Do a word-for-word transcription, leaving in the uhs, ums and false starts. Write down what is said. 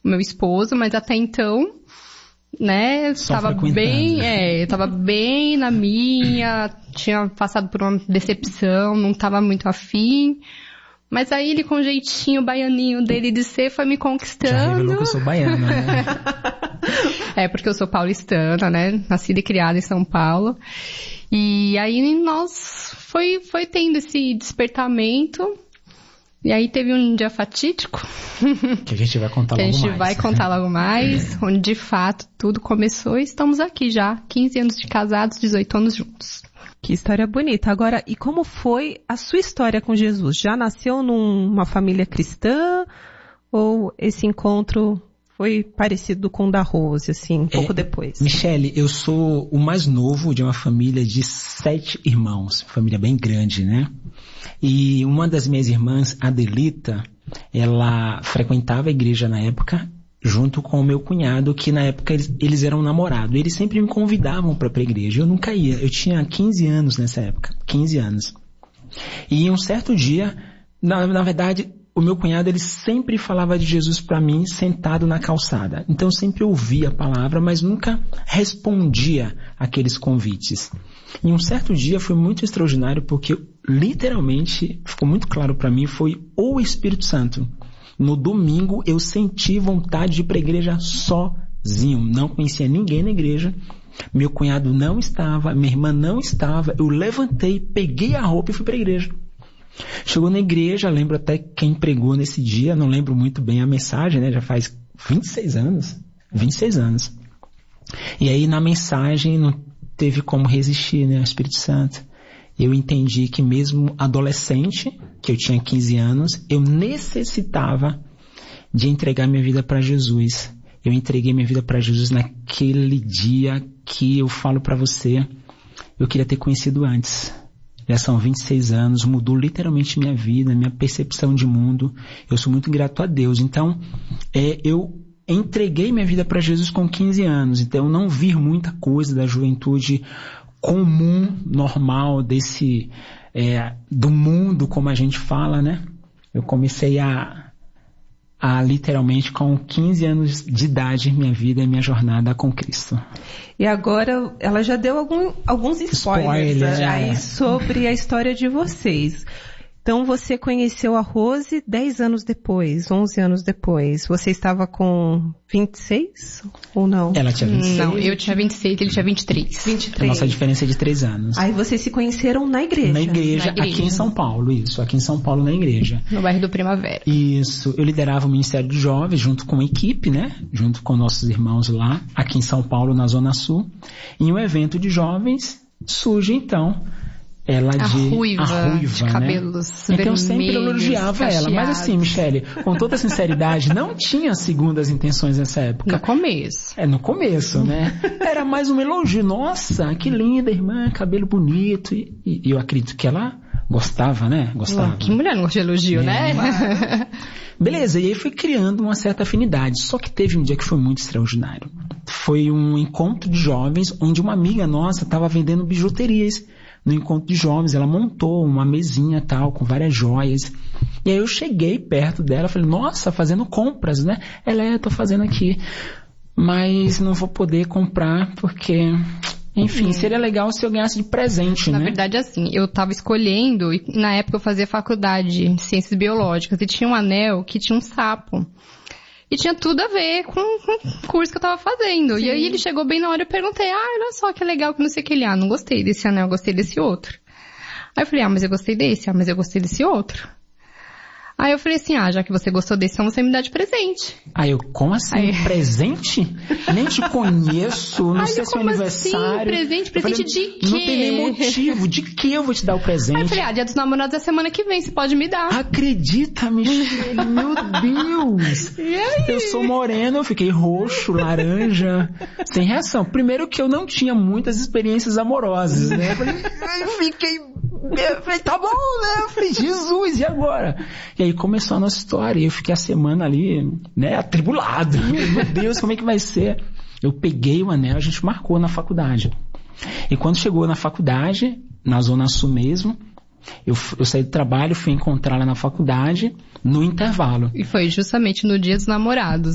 o meu esposo, mas até então, né, estava bem, é, eu tava bem na minha, tinha passado por uma decepção, não tava muito afim. Mas aí ele, com o jeitinho baianinho dele de ser, foi me conquistando. Já revelou que eu sou baiana, né? É, porque eu sou paulistana, né? Nascida e criada em São Paulo. E aí nós foi, foi tendo esse despertamento. E aí teve um dia fatídico. Que a gente vai contar logo mais. Que a gente vai contar logo mais. Onde de fato tudo começou e estamos aqui já. quinze anos de casados, dezoito anos juntos. Que história bonita. Agora, e como foi a sua história com Jesus? Já nasceu numa família cristã? Ou esse encontro foi parecido com o da Rose, assim, um pouco é, depois? Michele, eu sou o mais novo de uma família de sete irmãos. Família bem grande, né? E uma das minhas irmãs, Adelita, ela frequentava a igreja na época, junto com o meu cunhado, que na época eles, eles eram namorados. Eles sempre me convidavam para ir para a igreja. Eu nunca ia. Eu tinha quinze anos nessa época. quinze anos. E um certo dia, na, na verdade, o meu cunhado, ele sempre falava de Jesus para mim sentado na calçada. Então eu sempre ouvia a palavra, mas nunca respondia àqueles convites. E um certo dia foi muito extraordinário, porque literalmente, ficou muito claro para mim, foi o Espírito Santo. No domingo eu senti vontade de ir para a igreja sozinho. Não conhecia ninguém na igreja. Meu cunhado não estava, minha irmã não estava. Eu levantei, peguei a roupa e fui para a igreja. Chegou na igreja, lembro até quem pregou nesse dia, não lembro muito bem a mensagem, né? Já faz vinte e seis anos. vinte e seis anos. E aí na mensagem não teve como resistir, né? O Espírito Santo. Eu entendi que mesmo adolescente, que eu tinha quinze anos, eu necessitava de entregar minha vida para Jesus. Eu entreguei minha vida para Jesus naquele dia que eu falo para você, eu queria ter conhecido antes. Já são vinte e seis anos, mudou literalmente minha vida, minha percepção de mundo. Eu sou muito grato a Deus. Então, é, eu entreguei minha vida para Jesus com quinze anos. Então, eu não vi muita coisa da juventude comum, normal, desse, é, do mundo, como a gente fala, né? Eu comecei a, a literalmente com quinze anos de idade, minha vida e minha jornada com Cristo. E agora, ela já deu algum, alguns spoilers Spoiler, aí é. sobre a história de vocês. Então, você conheceu a Rose dez anos depois, onze anos depois. Você estava com vinte e seis ou não? Ela tinha vinte e seis. Não, eu tinha vinte e seis, ele tinha vinte e três. vinte e três. A nossa diferença é de três anos. Aí vocês se conheceram na igreja? Na igreja, Na igreja. aqui em São Paulo, isso. Aqui em São Paulo, na igreja. No bairro do Primavera. Isso. Eu liderava o Ministério de Jovens junto com a equipe, né? Junto com nossos irmãos lá, aqui em São Paulo, na Zona Sul. Em um evento de jovens, surge então ela a de ruiva, a ruiva, de né? cabelos Então eu vermelhos, sempre elogiava ela. Mas assim, Michele, com toda sinceridade, não tinha segundas intenções nessa época. No começo. É, no começo, né? Era mais um elogio. Nossa, que linda irmã, cabelo bonito. E, e eu acredito que ela gostava, né? Gostava. Que mulher não gosta de elogio, É, né? mas... Beleza, e aí fui criando uma certa afinidade. Só que teve um dia que foi muito extraordinário. Foi um encontro de jovens onde uma amiga nossa estava vendendo bijuterias. No encontro de jovens, ela montou uma mesinha tal, com várias joias. E aí eu cheguei perto dela, falei, nossa, fazendo compras, né? Ela é, eu tô fazendo aqui, mas não vou poder comprar porque, enfim, seria legal se eu ganhasse de presente, Na né? verdade, assim, eu tava escolhendo, e na época eu fazia faculdade de ciências biológicas, e tinha um anel que tinha um sapo. E tinha tudo a ver com, com o curso que eu tava fazendo. Sim. E aí ele chegou bem na hora e eu perguntei, ah, olha só que legal, que não sei o que ele, ah, não gostei desse anel, gostei desse outro. Aí eu falei, ah, mas eu gostei desse, ah, mas eu gostei desse outro. Aí eu falei assim, ah, já que você gostou desse, então você me dá de presente. Aí eu, como assim? Aí... Presente? Nem te conheço, não Aí sei eu, se é como aniversário. Assim? Presente? Presente falei, de quê? Não tem nem motivo. De que eu vou te dar o presente? Aí eu falei, ah, dia dos namorados é semana que vem, você pode me dar. Acredita, Michele, meu Deus. E aí? Eu sou moreno, eu fiquei roxo, laranja, sem reação. Primeiro que eu não tinha muitas experiências amorosas, né? Eu, falei, eu fiquei... Eu falei, tá bom, né? Eu falei, Jesus, e agora? E aí começou a nossa história, e eu fiquei a semana ali, né, atribulado. Meu Deus, como é que vai ser? Eu peguei o anel, a gente marcou na faculdade. E quando chegou na faculdade, na Zona Sul mesmo, eu, eu saí do trabalho, fui encontrá-la na faculdade, no intervalo. E foi justamente no dia dos namorados.